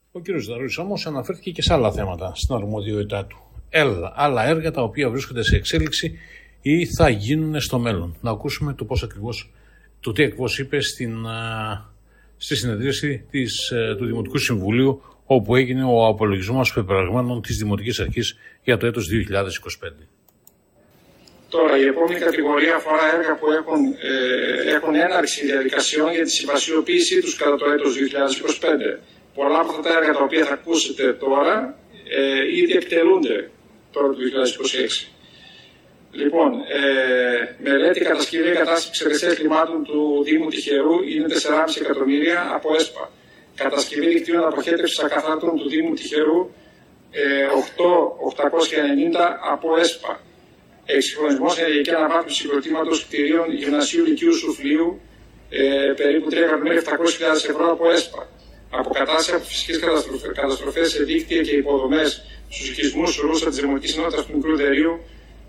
Ο κ. Ζαρούης όμως αναφέρθηκε και σε άλλα θέματα στην αρμοδιότητά του. Άλλα έργα τα οποία βρίσκονται σε εξέλιξη ή θα γίνουν στο μέλλον. Να ακούσουμε το τι ακριβώς είπε στη συνεδρίαση του Δημοτικού Συμβουλίου, όπου έγινε ο απολογισμός πεπραγμάτων της Δημοτικής Αρχής για το έτος 2025. Τώρα, η επόμενη κατηγορία αφορά έργα που έχουν έναρξη διαδικασιών για τη συμβασιοποίησή τους κατά το έτος 2025. Πολλά από αυτά τα έργα τα οποία θα ακούσετε τώρα ήδη εκτελούνται τώρα το 2026. Λοιπόν, μελέτη κατασκευή κατάσταση εξαιρεσίας λιμάτων του Δήμου Τυχερού είναι 4,5 εκατομμύρια από ΕΣΠΑ. Κατασκευή δικτύων αποχέτευσης ακαθάρτων του Δήμου Τυχερού 8.890 από ΕΣΠΑ. Εξυγχρονισμός ενεργειακή αναβάθμιση συγκροτήματος κτηρίων γυμνασίου Λυκείου Σουφλίου περίπου 3.700.000 ευρώ από ΕΣΠΑ. Αποκατάσταση από φυσικές καταστροφές σε δίκτυα και υποδομές στους οικισμούς Ρούσα της Δημοτικής Ενότητας του Μικρού Δερείου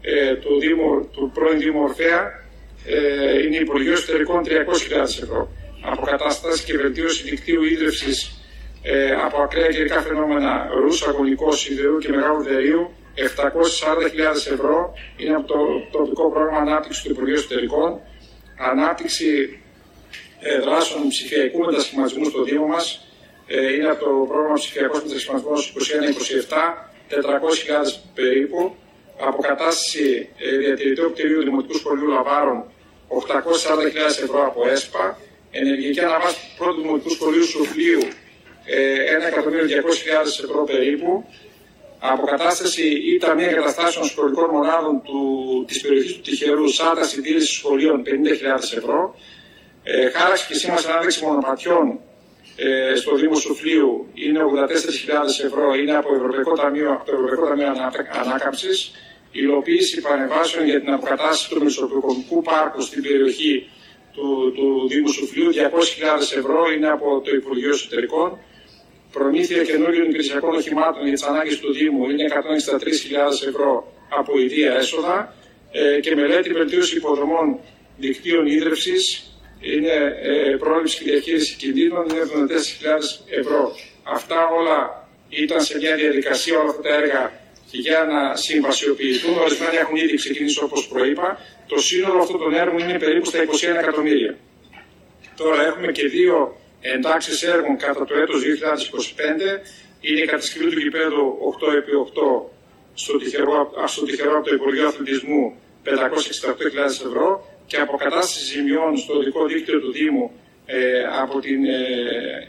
του πρώην Δήμου Ορφέα είναι Υπουργείο Εσωτερικών 300.000 ευρώ. Αποκατάσταση και βελτίωση δικτύου ίδρυυσης από ακραία καιρικά φαινόμενα Ρούσα, Αγωνικό, Σιδηρού και Μεγάλου Δερείου 740.000 ευρώ είναι από το τοπικό πρόγραμμα ανάπτυξης του Υπουργείου Εσωτερικών. Ανάπτυξη δράσεων ψηφιακού μετασχηματισμού στο Δήμο μας είναι από το πρόγραμμα ψηφιακός μετασχηματισμός 21-27, 400.000 περίπου. Αποκατάσταση διατηρητικού κτηρίου Δημοτικού Σχολείου Λαβάρων 840.000 ευρώ από ΕΣΠΑ. Ενεργειακή αναβάθμιση του πρώτου Δημοτικού Σχολείου Σουφλίου 1.200.000 ευρώ περίπου. Αποκατάσταση ή ταμεία εγκαταστάσεων σχολικών μονάδων της περιοχής του Τυχερού, σάτα συντήρηση σχολείων 50.000 ευρώ. Χάραξη και σήμανση ανάδειξη μονοπατιών στο Δήμο Σουφλίου είναι 84.000 ευρώ, είναι από το Ευρωπαϊκό Ταμείο Ανάκαμψης. Υλοποίηση παρεμβάσεων για την αποκατάσταση του Μεσοπροκομικού Πάρκου στην περιοχή του Δήμου Σουφλίου 200.000 ευρώ, είναι από το Υπουργείο Εσωτερικών. Προμήθεια καινούριων υπηρεσιακών οχημάτων για τις ανάγκες του Δήμου είναι 163.000 ευρώ από ιδία έσοδα και μελέτη βελτίωση υποδομών δικτύων ίδρυυσης είναι πρόληψη και διαχείριση κινδύνων είναι 74.000 ευρώ. Αυτά όλα ήταν σε μια διαδικασία, όλα αυτά τα έργα για να συμβασιοποιηθούν. Ορισμένα έχουν ήδη ξεκινήσει όπως προείπα. Το σύνολο αυτών των έργων είναι περίπου στα 21 εκατομμύρια. Τώρα έχουμε και δύο εντάξεις έργων κατά το έτος 2025. Είναι η κατασκευή του γηπέδου 8x8 στο Τυχερό από το Υπουργείο Αθλητισμού 568.000 ευρώ και αποκατάσταση ζημιών στο οδικό δίκτυο του Δήμου από την